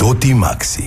Toti Maxi.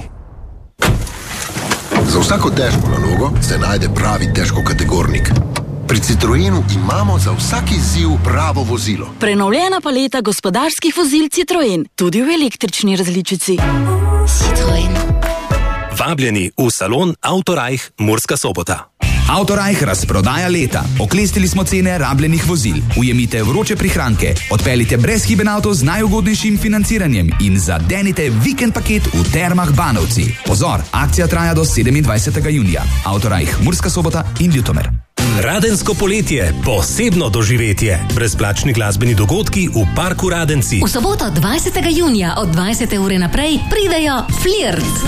Za vsako težko nalogo se najde pravi težkokategornik. Pri Citroenu imamo za vsak izziv pravo vozilo. Prenovljena paleta gospodarskih vozil Citroen, tudi v električni različici. Citroen. Vabljeni v salon Autorajh Murska Sobota. Autorajh razprodaja leta. Oklestili smo cene rabljenih vozil. Ujemite vroče prihranke, odpeljite brezhiben avto z najugodnejšim financiranjem in zadenite vikend paket v Termah Banovci. Pozor, akcija traja do 27. junija. Autorajh Murska Sobota in Ljutomer. Radensko poletje, posebno doživetje. Brezplačni glasbeni dogodki v Parku Radenci. V soboto 20. junija od 20. ure naprej pridejo Flirt.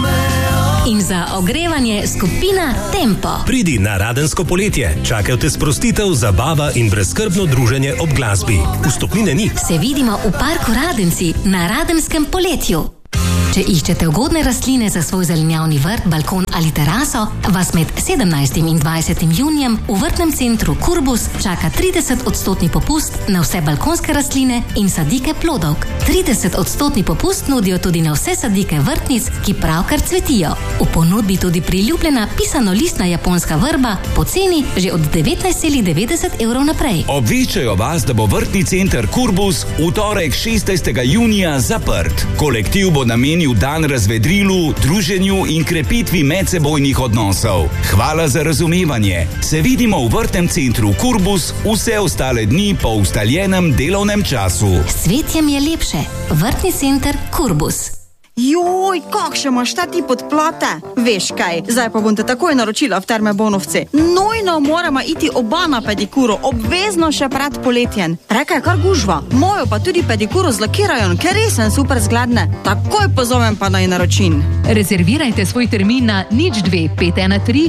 In za ogrevanje skupina Tempo. Pridi na Radensko poletje. Čakajo te sprostitev, zabava in brezskrbno druženje ob glasbi. Vstopnine ni. Se vidimo v Parku Radenci na Radenskem poletju. Če iščete ugodne rastline za svoj zelenjavni vrt, balkon ali teraso, vas med 17. in 20. junijem v vrtnem centru Kurbus čaka 30% popust na vse balkonske rastline in sadike plodovk. 30% popust nudijo tudi na vse sadike vrtnic, ki pravkar cvetijo. V ponudbi tudi priljubljena pisano-listna japonska vrba po ceni že od 19,90 € naprej. Obveščajo vas, da bo vrtni center Kurbus v torek 16. junija zaprt. Kolektiv bo namenil dan razvedrilu, druženju in krepitvi medsebojnih odnosov. Hvala za razumevanje. Se vidimo v vrtnem centru Kurbus vse ostale dni po ustaljenem delovnem času. S cvetjem je lepše. Vrtni center Kurbus. Joj, kakšne imaš ta ti podplate? Veš kaj, zdaj pa bom te takoj naročila v Terme Banovci. Nujno moramo iti oba na pedikuro, obvezno še pred poletjem. Rekaj, kar gužva, mojo pa tudi pedikuro zlakirajo, ker resen super zgledne. Takoj pozovem pa naj naročim. Rezervirajte svoj termin na 02 513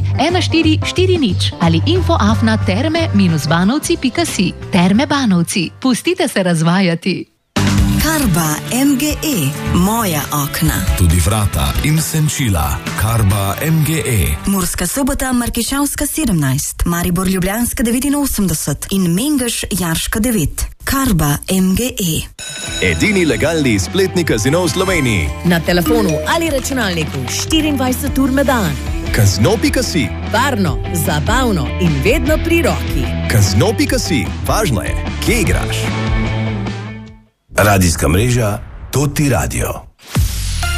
1440 ali info@terme-banovci.si. Terme Banovci, pustite se razvajati. Karba MGE, moja okna. Tudi vrata in senčila. Karba MGE. Murska Sobota, Markišavska 17, Maribor Ljubljanska 89 in Mengeš Jarška 9. Karba MGE. Edini legalni spletni kazino v Sloveniji. Na telefonu ali računalniku 24 ur na dan. Kazino.si. Varno, zabavno in vedno pri roki. Kazino.si. Važno je, kje igraš. Radijska mreža Toti Radio.